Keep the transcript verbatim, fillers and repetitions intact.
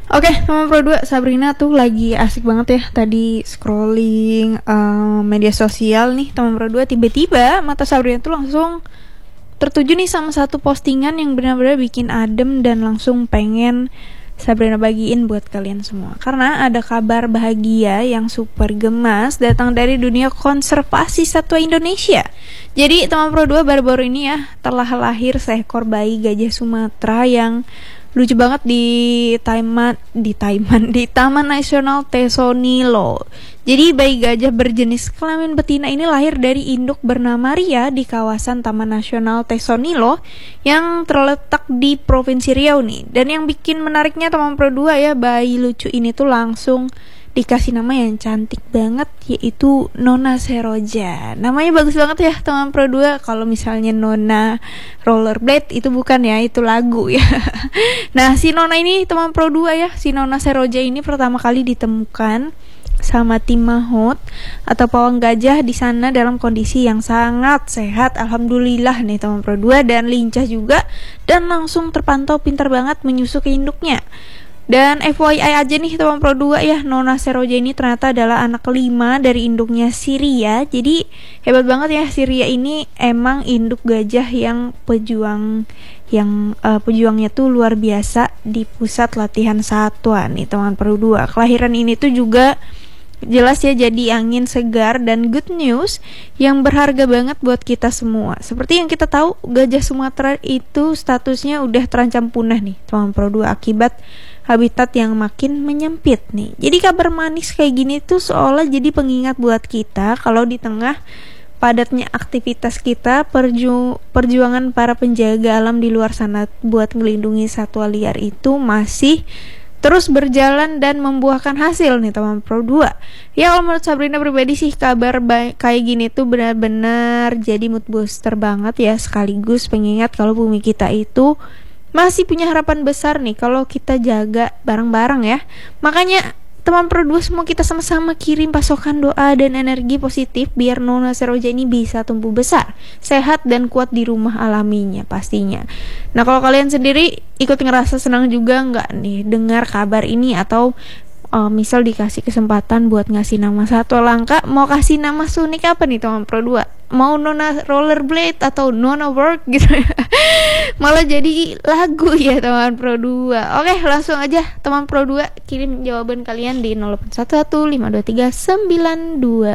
Oke, teman Pro dua, Sabrina tuh lagi asik banget ya tadi scrolling eh, media sosial nih teman Pro dua, tiba-tiba mata Sabrina tuh langsung tertuju nih sama satu postingan yang benar-benar bikin adem dan langsung pengen Sabrina bagiin buat kalian semua. Karena ada kabar bahagia yang super gemas datang dari dunia konservasi satwa Indonesia. Jadi teman Pro dua, baru-baru ini ya telah lahir seekor bayi gajah Sumatera yang lucu banget di Taiman di Taiman di Taman Nasional Tesonilo. Jadi bayi gajah berjenis kelamin betina ini lahir dari induk bernama Ria di kawasan Taman Nasional Tesonilo yang terletak di Provinsi Riau nih. Dan yang bikin menariknya teman Pro dua ya, bayi lucu ini tuh langsung dikasih nama yang cantik banget, yaitu Nona Seroja. Namanya bagus banget ya teman Pro dua. Kalau misalnya Nona Rollerblade itu bukan ya, itu lagu ya. Nah, si Nona ini teman Pro dua ya, si Nona Seroja ini pertama kali ditemukan sama tim maut atau pawang gajah di sana dalam kondisi yang sangat sehat, alhamdulillah nih teman Pro dua, dan lincah juga, dan langsung terpantau pintar banget menyusu ke induknya. Dan F Y I aja nih teman Pro dua ya, Nona Seroja ini ternyata adalah anak kelima dari induknya Siria. Jadi hebat banget ya, Siria ini emang induk gajah yang pejuang yang uh, pejuangnya tuh luar biasa di pusat latihan satwa nih teman Pro dua. Kelahiran ini tuh juga jelas ya jadi angin segar dan good news yang berharga banget buat kita semua. Seperti yang kita tahu, gajah Sumatera itu statusnya udah terancam punah nih teman Pro dua akibat habitat yang makin menyempit nih. Jadi kabar manis kayak gini tuh seolah jadi pengingat buat kita kalau di tengah padatnya aktivitas kita, perju perjuangan para penjaga alam di luar sana buat melindungi satwa liar itu masih terus berjalan dan membuahkan hasil nih teman Pro dua. Ya kalau menurut Sabrina pribadi sih, kabar kayak gini tuh benar-benar jadi mood booster banget ya, sekaligus pengingat kalau bumi kita itu masih punya harapan besar nih kalau kita jaga bareng-bareng ya. Makanya teman Pro dua semua kita sama-sama kirim pasokan doa dan energi positif biar Nona Seroja ini bisa tumbuh besar, sehat dan kuat di rumah alaminya pastinya. Nah, kalau kalian sendiri ikut ngerasa senang juga nggak nih dengar kabar ini, atau uh, misal dikasih kesempatan buat ngasih nama satwa langka, mau kasih nama sunik apa nih teman Pro dua? Mau Nona Rollerblade atau Nona Work gitu ya? Malah jadi lagu ya teman Pro dua. Oke, langsung aja teman Pro dua kirim jawaban kalian di nol delapan satu satu lima dua tiga sembilan dua